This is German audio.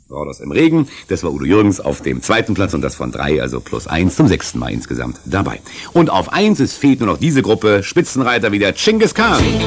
Rodos im Regen, das war Udo Jürgens auf dem 2. Platz und das von 3, also +1 zum 6. Mal insgesamt dabei. Und auf 1, es fehlt nur noch diese Gruppe, Spitzenreiter wieder Genghis Khan.